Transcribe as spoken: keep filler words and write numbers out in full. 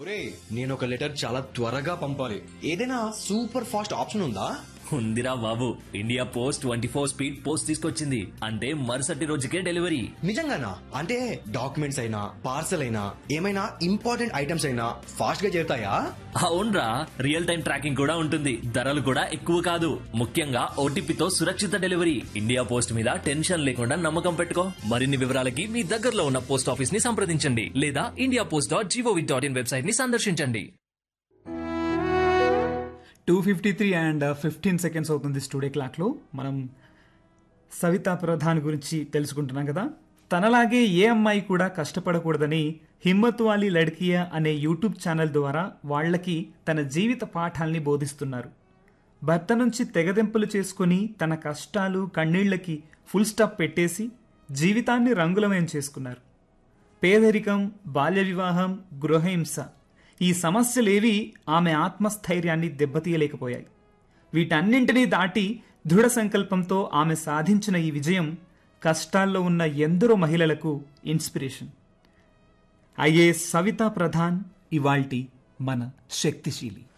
ఒరే నేను ఒక లెటర్ చాలా త్వరగా పంపాలి, ఏదైనా సూపర్ ఫాస్ట్ ఆప్షన్ ఉందా? ఉందిరా బాబు, India post twenty four speed post తీసుకొచ్చింది. అంటే మరుసటి రోజుకే డెలివరీ. నిజంగానా? అంటే డాక్యుమెంట్స్ అయినా పార్సల్ అయినా ఏమైనా ఇంపార్టెంట్ ఐటమ్స్ అయినా ఫాస్ట్ గా చేరుతాయా? అవునరా, రియల్ టైం ట్రాకింగ్ కూడా ఉంటుంది. ధరలు కూడా ఎక్కువ కాదు. ముఖ్యంగా ఓటీపీతో సురక్షిత డెలివరీ. ఇండియా పోస్ట్ మీద టెన్షన్ లేకుండా నమ్మకం పెట్టుకో. మరిన్ని వివరాలకి మీ దగ్గరలో ఉన్న పోస్ట్ ఆఫీస్ ని సంప్రదించండి లేదా India post dot GOV dot in website ని సందర్శించండి. Two fifty three and fifteen seconds అవుతుంది స్టూడియో క్లాక్లో. మనం సవితా ప్రధాన్ గురించి తెలుసుకుంటున్నాం కదా. తనలాగే ఏ అమ్మాయి కూడా కష్టపడకూడదని హిమ్మత్ వాలీ లడ్కియా అనే యూట్యూబ్ ఛానల్ ద్వారా వాళ్లకి తన జీవిత పాఠాల్ని బోధిస్తున్నారు. భర్త నుంచి తెగదెంపులు చేసుకుని తన కష్టాలు కన్నీళ్లకి ఫుల్ స్టాప్ పెట్టేసి జీవితాన్ని రంగులమయం చేసుకున్నారు. పేదరికం, బాల్య వివాహం, గృహహింస ఈ సమస్యలేవి ఆమె ఆత్మస్థైర్యాన్ని దెబ్బతీయలేకపోయాయి. వీటన్నింటినీ దాటి దృఢ సంకల్పంతో ఆమె సాధించిన ఈ విజయం కష్టాల్లో ఉన్న ఎందరో మహిళలకు ఇన్స్పిరేషన్. ఐఏఎస్ సవితా ప్రధాన్ ఇవాల్టి మన శక్తిశీలి.